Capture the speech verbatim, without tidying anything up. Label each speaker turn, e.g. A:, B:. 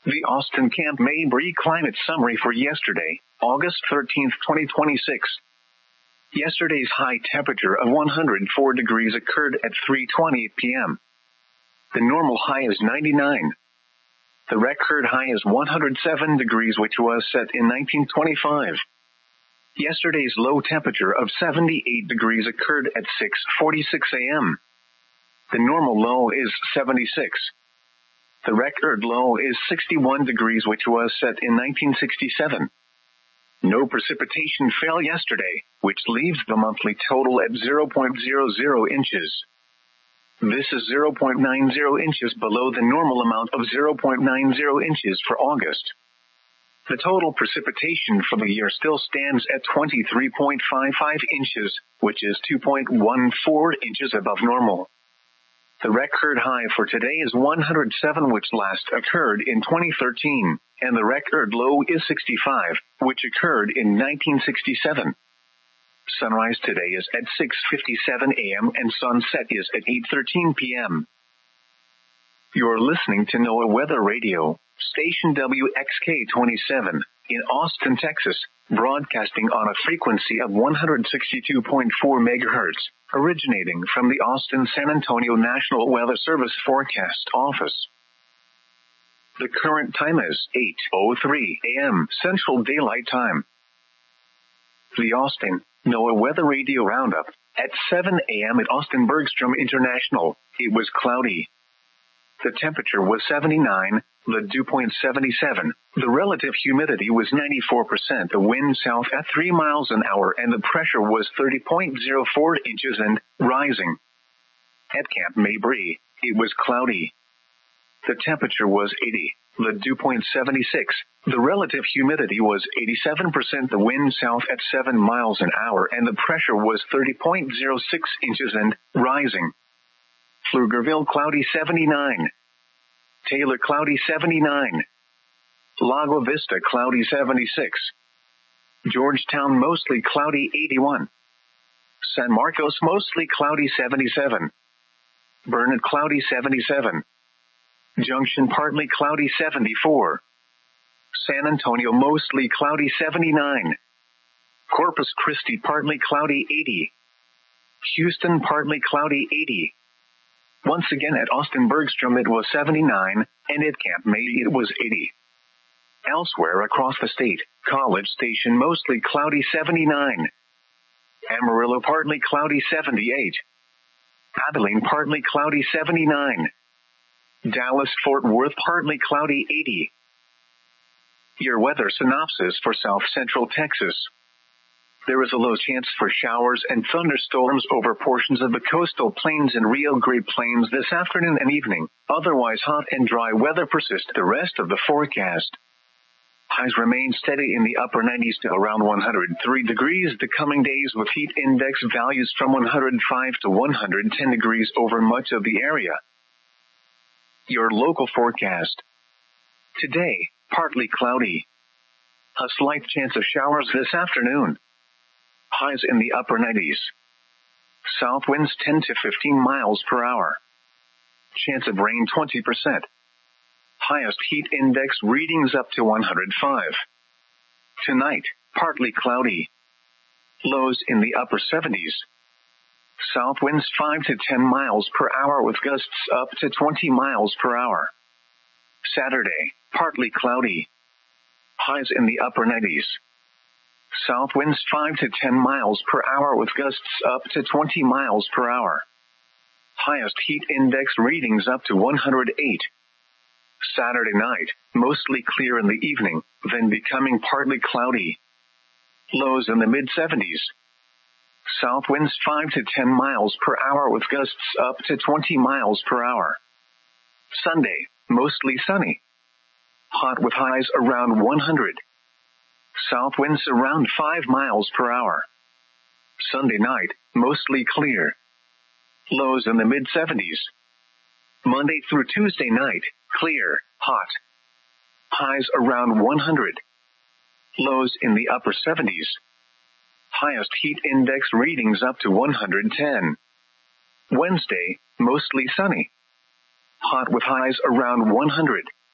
A: The Austin Camp Mabry Climate Summary for yesterday, August thirteenth, twenty twenty-six. Yesterday's high temperature of one hundred four degrees occurred at three twenty p.m. The normal high is ninety-nine. The record high is one hundred seven degrees, which was set in nineteen twenty-five. Yesterday's low temperature of seventy-eight degrees occurred at six forty-six a.m. The normal low is seventy-six. The record low is sixty-one degrees, which was set in nineteen sixty-seven. No precipitation fell yesterday, which leaves the monthly total at zero point zero zero inches. This is zero point nine zero inches below the normal amount of zero point nine zero inches for August. The total precipitation for the year still stands at twenty-three point five five inches, which is two point one four inches above normal. The record high for today is one hundred seven, which last occurred in twenty thirteen, and the record low is sixty-five, which occurred in nineteen sixty-seven. Sunrise today is at six fifty-seven a.m. and sunset is at eight thirteen p.m. You're listening to NOAA Weather Radio, station W X K twenty-seven, in Austin, Texas, broadcasting on a frequency of one hundred sixty-two point four megahertz, originating from the Austin-San Antonio National Weather Service Forecast Office. The current time is eight oh three a.m. Central Daylight Time. The Austin NOAA Weather Radio Roundup. At seven a.m. at Austin Bergstrom International, it was cloudy. The temperature was seventy-nine, the dew point seventy-seven, the relative humidity was ninety-four percent, the wind south at three miles an hour, and the pressure was thirty point zero four inches and rising. At Camp Mabry, it was cloudy. The temperature was eighty, the dew point seventy-six, the relative humidity was eighty-seven percent, the wind south at seven miles an hour, and the pressure was thirty point zero six inches and rising. Pflugerville cloudy seventy-nine. Taylor cloudy seventy-nine. Lago Vista cloudy seventy-six. Georgetown mostly cloudy eighty-one. San Marcos mostly cloudy seventy-seven. Burnet cloudy seventy-seven. Junction partly cloudy seventy-four. San Antonio mostly cloudy seventy-nine. Corpus Christi partly cloudy eighty. Houston partly cloudy eighty. Once again at Austin Bergstrom it was seventy-nine, and at Camp Mabry it was eighty. Elsewhere across the state, College Station mostly cloudy seventy-nine. Amarillo partly cloudy seventy-eight. Abilene partly cloudy seventy-nine. Dallas-Fort Worth partly cloudy eighty. Your weather synopsis for South Central Texas. There is a low chance for showers and thunderstorms over portions of the coastal plains and Rio Grande Plains this afternoon and evening. Otherwise, hot and dry weather persists the rest of the forecast. Highs remain steady in the upper nineties to around one hundred three degrees the coming days, with heat index values from one hundred five to one hundred ten degrees over much of the area. Your local forecast. Today, partly cloudy. A slight chance of showers this afternoon. Highs in the upper nineties. South winds ten to fifteen miles per hour. Chance of rain twenty percent. Highest heat index readings up to one hundred five. Tonight, partly cloudy. Lows in the upper seventies. South winds five to ten miles per hour with gusts up to twenty miles per hour. Saturday, partly cloudy. Highs in the upper nineties. South winds five to ten miles per hour with gusts up to twenty miles per hour. Highest heat index readings up to one hundred eight. Saturday night, mostly clear in the evening, then becoming partly cloudy. Lows in the mid seventies. South winds five to ten miles per hour with gusts up to twenty miles per hour. Sunday, mostly sunny. Hot with highs around one hundred. South winds around five miles per hour. Sunday night, mostly clear. Lows in the mid seventies. Monday through Tuesday night, clear, hot. Highs around one hundred. Lows in the upper seventies. Highest heat index readings up to one hundred ten. Wednesday, mostly sunny. Hot with highs around one hundred.